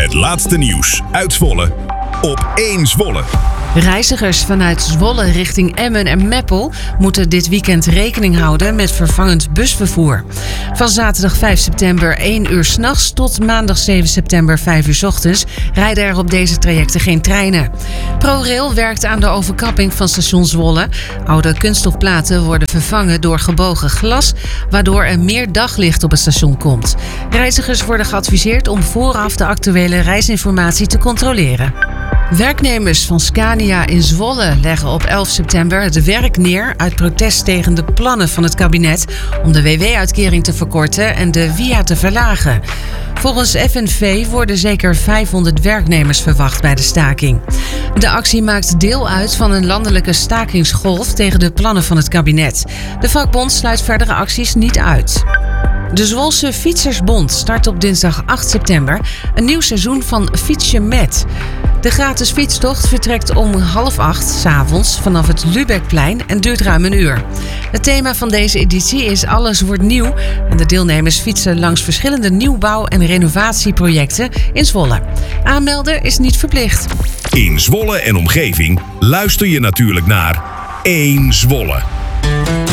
Het laatste nieuws uit Zwolle op 1 Zwolle. Reizigers vanuit Zwolle richting Emmen en Meppel moeten dit weekend rekening houden met vervangend busvervoer. Van zaterdag 5 september 1 uur 's nachts tot maandag 7 september 5 uur 's ochtends rijden er op deze trajecten geen treinen. ProRail werkt aan de overkapping van station Zwolle. Oude kunststofplaten worden vervangen door gebogen glas, waardoor er meer daglicht op het station komt. Reizigers worden geadviseerd om vooraf de actuele reisinformatie te controleren. Werknemers van Scania in Zwolle leggen op 11 september het werk neer uit protest tegen de plannen van het kabinet om de WW-uitkering te verkorten en de WIA te verlagen. Volgens FNV worden zeker 500 werknemers verwacht bij de staking. De actie maakt deel uit van een landelijke stakingsgolf tegen de plannen van het kabinet. De vakbond sluit verdere acties niet uit. De Zwolse Fietsersbond start op dinsdag 8 september een nieuw seizoen van Fietsje Met. De gratis fietstocht vertrekt om 7:30 s'avonds vanaf het Lübeckplein en duurt ruim een uur. Het thema van deze editie is Alles wordt nieuw en de deelnemers fietsen langs verschillende nieuwbouw- en renovatieprojecten in Zwolle. Aanmelden is niet verplicht. In Zwolle en omgeving luister je natuurlijk naar 1 Zwolle.